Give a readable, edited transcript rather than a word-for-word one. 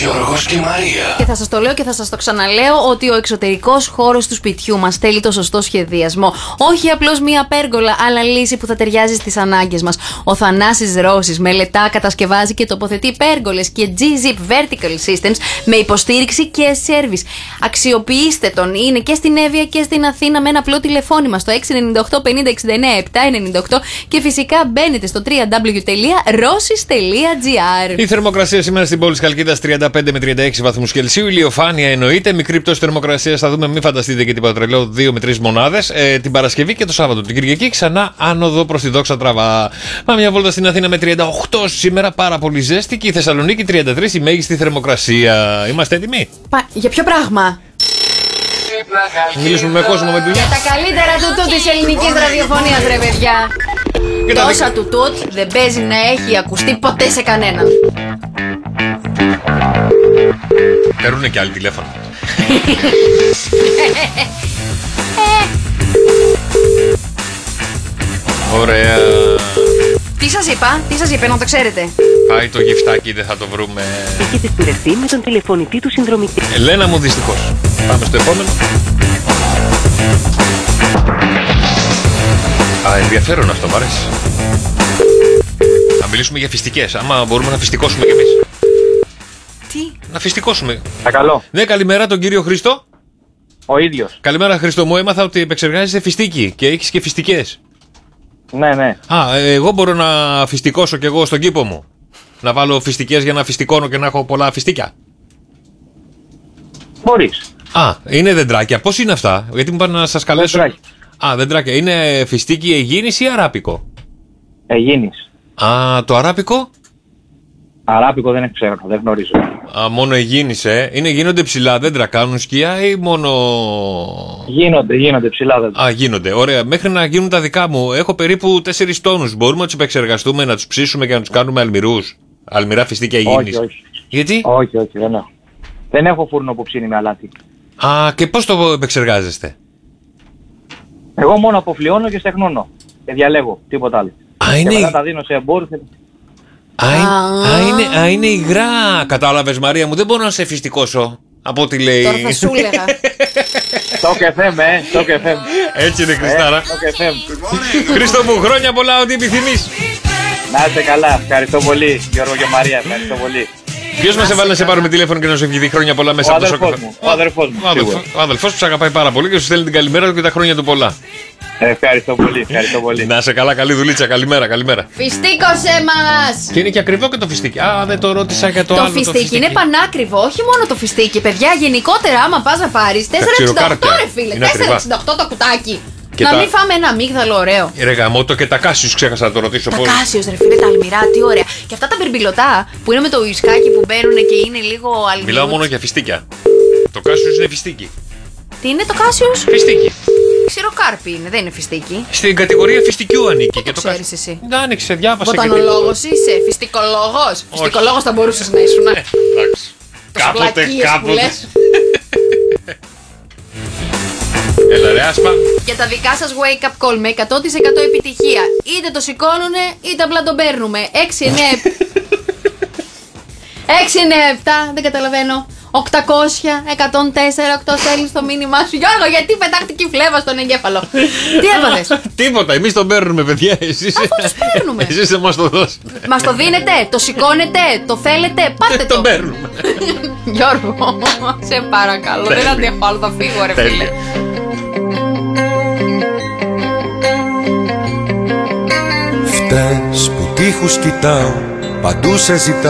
Γιώργος και Μαρία. Και θα σας το λέω και θα σας το ξαναλέω ότι ο εξωτερικός χώρος του σπιτιού μας θέλει το σωστό σχεδιασμό. Όχι απλώς μία πέργολα, αλλά λύση που θα ταιριάζει στις ανάγκες μας. Ο Θανάσης Ρώσης μελετά, κατασκευάζει και τοποθετεί πέργολες και G-Zip Vertical Systems με υποστήριξη και service. Αξιοποιήστε τον. Είναι και στην Εύβοια και στην Αθήνα με ένα απλό τηλεφώνημα στο 698 50 69 798 και φυσικά μπαίνετε στο www.rossis.gr. Η θερμοκρασία σήμερα στην πόλη της Χαλκίδας 35 με 36 βαθμούς Κελσίου. Ηλιοφάνεια εννοείται. Μικρή πτώση θερμοκρασίας θα δούμε, μην φανταστείτε και τίποτα τρελό. 2 με 3 μονάδες. Την Παρασκευή και το Σάββατο. Την Κυριακή ξανά άνοδο προς τη δόξα τραβά. Πάμε μια βόλτα στην Αθήνα με 38 σήμερα, πάρα πολύ ζέστη. Και η Θεσσαλονίκη 33 η μέγιστη θερμοκρασία. Είμαστε έτοιμοι? Για ποιο πράγμα? Μιλήσουμε με κόσμο, με δουλειά. Τα καλύτερα τουτού της ελληνικής ραδιοφωνίας, ρε παιδιά. Τόσα τουτούτ δεν παίζει να έχει ακουστεί ποτέ σε κανέναν. Παίρνουνε και άλλοι τηλέφωνο. Ωραία. Τι σας είπε, να το ξέρετε? Πάει το γυφτάκι, δεν θα το βρούμε. Έχετε στηρευτεί με τον τηλεφωνητή του συνδρομητή. Ελένα μου, δυστυχώς. Πάμε στο επόμενο. Ενδιαφέρον αυτό, μ' αρέσει. Να μιλήσουμε για φιστικές, άμα μπορούμε να φιστικώσουμε κι εμείς. Τι? Να φιστικώσουμε. Παρακαλώ. Ναι, καλημέρα τον κύριο Χρήστο. Ο ίδιος. Καλημέρα Χρήστο μου, έμαθα ότι επεξεργάζεσαι φιστίκι και έχεις και φιστικές. Ναι. Εγώ μπορώ να φιστικώσω κι εγώ στον κήπο μου. Να βάλω φιστικές για να φιστικώνω και να έχω πολλά φιστίκια. Μπορείς. Είναι δεντράκια. Πώς είναι αυτά? Γιατί μου πάνε να σας καλέσω. Δεντράκια. Δεντράκια. Είναι φιστίκι αιγίνης ή αράπικο? Αιγίνης. Το αράπικο? Αράπικο δεν ξέρω, δεν γνωρίζω. Μόνο αιγίνης, γίνονται ψηλά δέντρα, κάνουν σκιά ή μόνο... Γίνονται ψηλά δέντρα. Γίνονται. Ωραία. Μέχρι να γίνουν τα δικά μου, έχω περίπου 4 τόνους. Μπορούμε να τους επεξεργαστούμε, να τους ψήσουμε και να τους κάνουμε αλμυρούς? Αλμυρά φιστίκια αιγίνης. Όχι. Γιατί? Όχι, δεν έχω. Δεν έχω φούρνο που ψήνει με αλάτι. Και πώς το επεξεργάζεστε? Εγώ μόνο αποφλιώνω και στεχνώνω. Και διαλέγω, τίποτα άλλο. Και μετά τα δίνω σε εμπόρους. Είναι υγρά. Κατάλαβες, Μαρία μου, δεν μπορώ να σε φιστικώσω από ό,τι λέει. Τώρα θα σου έλεγα. Το κεφέμε, το κεφέμε. Έτσι είναι, Χριστάρα. Το κεφέμε. Χρήστο μου, χρόνια πολλά, ό,τι επιθυμείς. Να είστε καλά, ευχαριστώ πολύ Γιώργο και Μαρία, ευχαριστώ πολύ. Ποιος μας έβαλε να σε πάρουμε τηλέφωνο και να σου ευχηθεί χρόνια πολλά μέσα από το σοκ? Ο αδερφός μου. Ο αδελφός που σε αγαπάει πάρα πολύ και σου στέλνει την καλημέρα του και τα χρόνια του πολλά. Ευχαριστώ πολύ. Να είσαι καλά, καλή δουλίτσα, καλημέρα. Φιστίκωσέ μας! Και είναι και ακριβό και το φιστίκι. Δεν το ρώτησα για το άλλο. Το φιστίκι είναι πανάκριβο, όχι μόνο το φιστίκι, παιδιά. Γενικότερα, άμα πας να πάρεις 4,68 ρε φίλε, 4,68 το κουτάκι. Να μην φάμε ένα αμύγδαλο ωραίο. Ρε γαμώτο, και τα κάσιους ξέχασα να το ρωτήσω. Τα κάσιους ρε φίλε, τα αλμυρά, τι ωραία. Και αυτά τα μπερμπιλωτά που είναι με το ουισκάκι που μπαίνουν και είναι λίγο αλμυρού. Μιλάω μόνο για φιστίκια. Το κάσιος είναι φιστίκι. Τι είναι το κάσιος? Φιστίκι. Ξηροκάρπι είναι, δεν είναι φιστίκι. Στην κατηγορία φιστικιού ανήκει. Και το ξέρεις εσύ. Δεν άνοιξε, διάβασα. Βοτανολόγος είσαι, φιστικολόγος. Φιστικολόγος θα μπορούσες να ήσουν. Εντάξει. Κάποτε. Έλα ρε άσπα. Για τα δικά σας wake up call με 100% επιτυχία. Είτε το σηκώνουνε είτε απλά τον παίρνουμε. 697, δεν καταλαβαίνω. 800, 104, 8 στέλνεις το μήνυμά σου. Γιώργο, γιατί πετάχτηκε η φλέβα στον εγκέφαλο? Τι έβαλες? Τίποτα, εμείς τον παίρνουμε, παιδιά. Εσείς παίρνουμε. Εσείς δεν μας το δώσετε. Μας το δίνετε, το σηκώνετε, το θέλετε, πάτε το. Τον παίρνουμε. Γιώργο, σε παρακαλώ, δεν αντέχω άλλο, θα φύγω ρε φίλε. Φταίς που τείχους κοιτάω, παντού σε ζητάω.